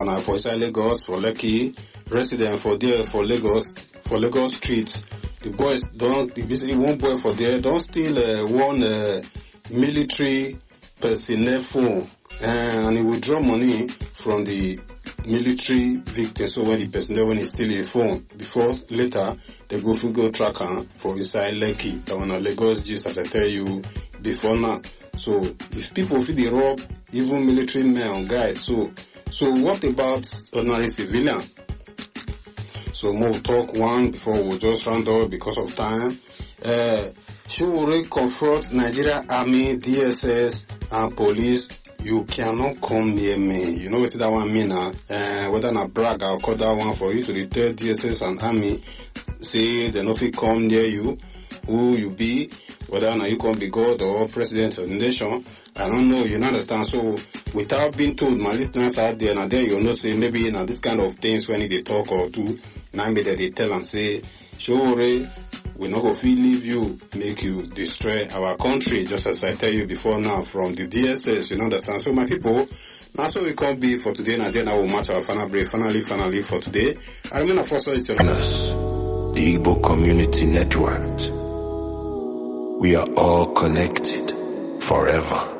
for inside Lagos, for Lekki, resident for there, for Lagos streets. The boys basically one boy for there, don't steal one military personnel phone, and he withdraw money from the military victim. So when the personnel, when he steal a phone, before later, they go track for inside Lekki, that one Lagos gist, as I tell you before now. So if people feel they rob even military men or guys, so what about ordinary civilian? So we'll talk one before we'll just round up because of time. Should we confront Nigeria Army, DSS and police? You cannot come near me. You know what that one mean? Whether na brag, I'll call that one for you to tell DSS and Army, say they not fit come near you, who you be, whether now you come be God or president of the nation. I don't know, you understand. So without being told, my listeners out there, and then you'll know say maybe now this kind of things when they talk or do, now maybe they tell and say, sure, we're not going to leave you, make you destroy our country, just as I tell you before now from the DSS, you understand. So my people, now so we can't be for today, and then I will match our final break, finally for today. I remain a first the Igbo Community Network. We are all connected forever.